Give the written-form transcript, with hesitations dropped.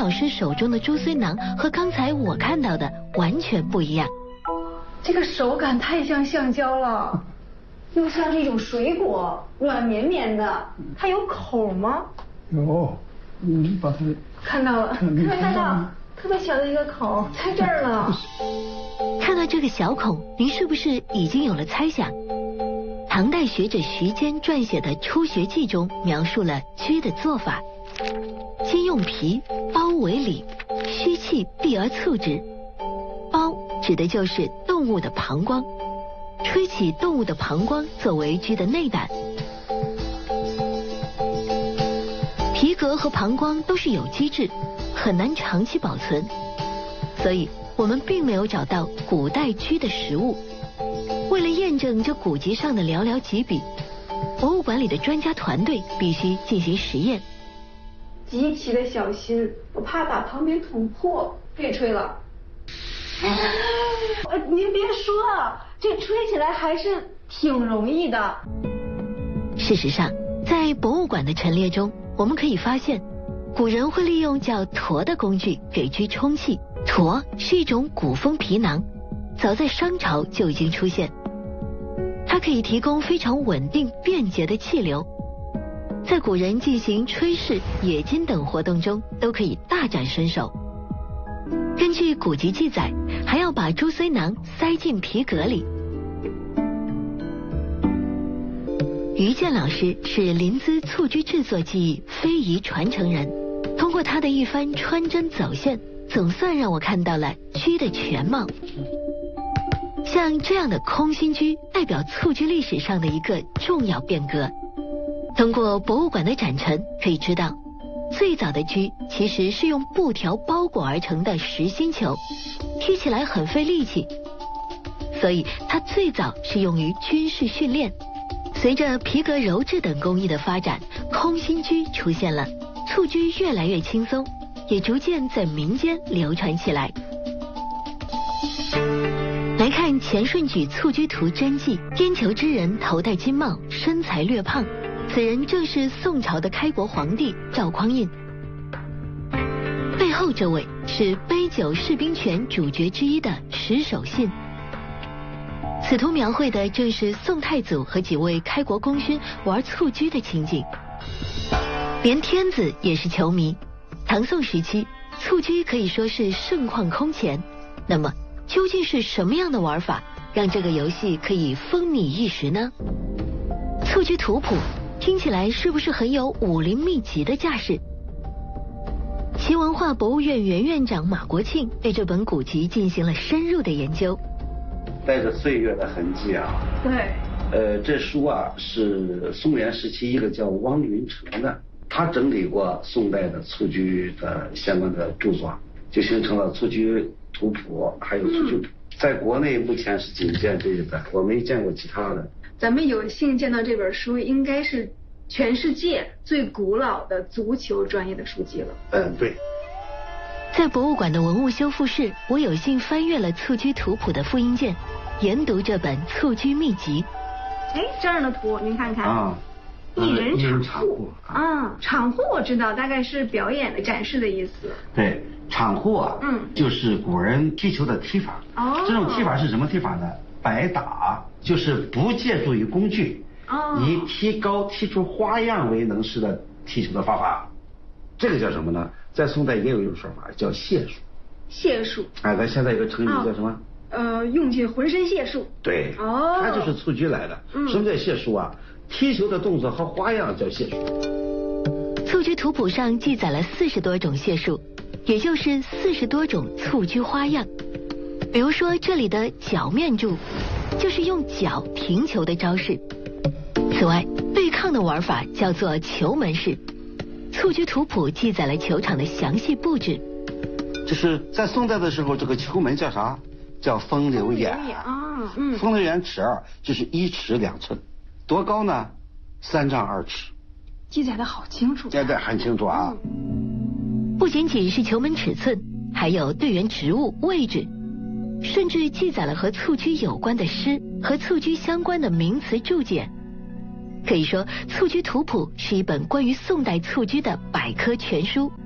老师手中的猪髓囊和刚才我看到的完全不一样。 这个手感太像橡胶了，又像是一种水果，软绵绵的。它有口吗？ 有，你把它看到了，看到，特别小的一个口，在这儿呢。 看到这个小孔，您是不是已经有了猜想？唐代学者徐坚撰写的《初学记》中描述了疽的做法：先用皮包为里，虚气闭而促之。包指的就是动物的膀胱，吹起动物的膀胱作为疽的内胆。皮革和膀胱都是有机质，很难长期保存，所以我们并没有找到古代疽的食物。为了验证这古籍上的寥寥几笔，博物馆里的专家团队必须进行实验， 极其的小心，我怕把旁边捅破。可以吹了。您别说啊，这吹起来还是挺容易的。 事实上，在博物馆的陈列中，我们可以发现，古人会利用叫橐的工具给疽充气。橐是一种鼓风皮囊，早在商朝就已经出现。它可以提供非常稳定便捷的气流，在古人进行炊事、冶金等活动中都可以大展身手。根据古籍记载，还要把猪髓囊塞进皮革里。于健老师是临淄蹴鞠制作技艺非遗传承人，通过他的一番穿针走线，总算让我看到了疽的全貌。像这样的空心疽代表蹴鞠历史上的一个重要变革。通过博物馆的展陈可以知道，最早的疽其实是用布条包裹而成的实心球，踢起来很费力气，所以它最早是用于军事训练。随着皮革鞣制等工艺的发展，空心疽出现了，蹴鞠越来越轻松，也逐渐在民间流传起来。来看钱顺举蹴鞠图真迹，燕裘之人，头戴金帽，身材略胖，此人正是宋朝的开国皇帝赵匡胤。背后这位是杯酒释兵权主角之一的石守信。此图描绘的正是宋太祖和几位开国功勋玩蹴鞠的情景。连天子也是球迷，唐宋时期蹴鞠可以说是盛况空前。那么究竟是什么样的玩法让这个游戏可以风靡一时呢？蹴鞠图谱听起来是不是很有武林秘籍的架势？齐文化博物院原院长马国庆对这本古籍进行了深入的研究。 带着岁月的痕迹啊。 对。 这书啊是宋元时期一个叫汪云成的，他整理过宋代的蹴鞠的相关的著作，就形成了蹴鞠图谱，还有蹴鞠谱。在国内目前是仅见这一本，我没见过其他的。 咱们有幸见到这本书，应该是全世界最古老的足球专业的书籍了。 对。 在博物馆的文物修复室，我有幸翻阅了蹴鞠图谱的复印件，研读这本蹴鞠秘籍。 这样的图您看看啊， 一人场场户啊，场户我知道，大概是表演的展示的意思。 对，场户啊，就是古人踢球的踢法。哦，这种踢法是什么踢法呢？摆打，就是不借助于工具，以踢高踢出花样为能事的踢球的方法。这个叫什么呢？在宋代也有一种说法叫解数。 解数。 咱现在有个成语叫什么？ 用尽浑身解数。 对。它就是蹴鞠来的。什么叫解数啊？踢球的动作和花样叫解数。 蹴鞠图谱上记载了40多种解数，也就是40多种蹴鞠花样。比如说这里的脚面柱，就是用脚停球的招式。此外，对抗的玩法叫做球门式。蹴鞠图谱记载了球场的详细布置。 就是在宋代的时候，这个球门叫啥？叫风流眼。风流眼尺2，就是1尺2寸，多高呢？3丈2尺。 记载的好清楚。 对，很清楚啊。 不仅仅是球门尺寸，还有队员职务、位置，甚至记载了和蹴鞠有关的诗和蹴鞠相关的名词注解。可以说，蹴鞠图谱是一本关于宋代蹴鞠的百科全书。